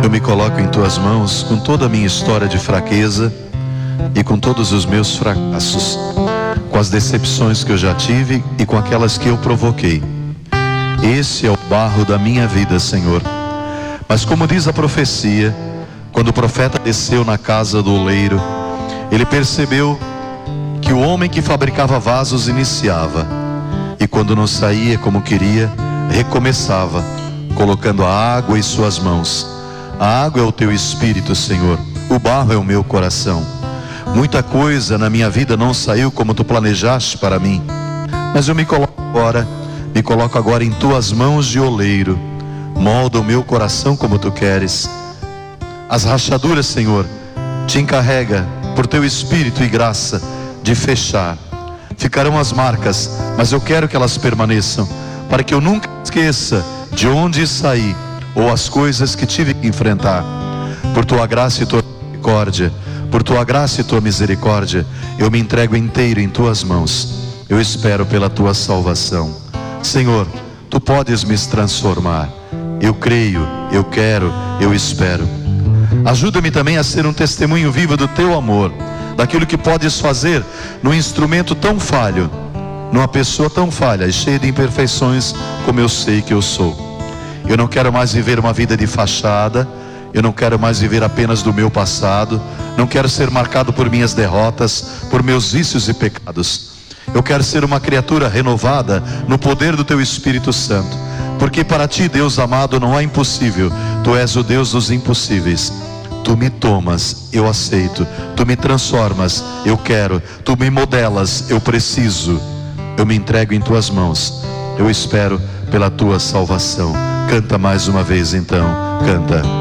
eu me coloco em tuas mãos com toda a minha história de fraqueza e com todos os meus fracassos, com as decepções que eu já tive e com aquelas que eu provoquei. Esse é o barro da minha vida, Senhor. Mas como diz a profecia, quando o profeta desceu na casa do oleiro, ele percebeu que o homem que fabricava vasos iniciava, e quando não saía como queria, recomeçava, colocando a água em suas mãos. A água é o teu espírito, Senhor. O barro é o meu coração. Muita coisa na minha vida não saiu como tu planejaste para mim, mas eu me coloco agora em tuas mãos de oleiro. Molda o meu coração como tu queres. As rachaduras, Senhor, te encarrega por teu espírito e graça de fechar. Ficarão as marcas, mas eu quero que elas permaneçam, para que eu nunca esqueça de onde saí ou as coisas que tive que enfrentar. Por tua graça e tua misericórdia, por tua graça e tua misericórdia, eu me entrego inteiro em tuas mãos. Eu espero pela tua salvação. Senhor, tu podes me transformar. Eu creio, eu quero, eu espero. Ajuda-me também a ser um testemunho vivo do teu amor, daquilo que podes fazer num instrumento tão falho, numa pessoa tão falha e cheia de imperfeições como eu sei que eu sou. Eu não quero mais viver uma vida de fachada. Eu não quero mais viver apenas do meu passado. Não quero ser marcado por minhas derrotas, por meus vícios e pecados. Eu quero ser uma criatura renovada no poder do teu Espírito Santo, porque para ti, Deus amado, não há impossível. Tu és o Deus dos impossíveis. Tu me tomas, eu aceito. Tu me transformas, eu quero. Tu me modelas, eu preciso. Eu me entrego em tuas mãos. Eu espero pela tua salvação. Canta mais uma vez então, canta.